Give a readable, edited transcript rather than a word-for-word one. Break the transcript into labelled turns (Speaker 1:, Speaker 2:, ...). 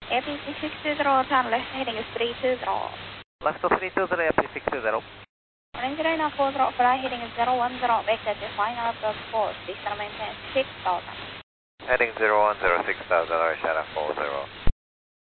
Speaker 1: AP620, turn left, heading is 320.
Speaker 2: Left to 320, AP620.
Speaker 1: Orange Rhino 4 fly, heading is 010, back at the final approach course, please maintain 6000.
Speaker 2: Heading 010, 6000, Arizona 40.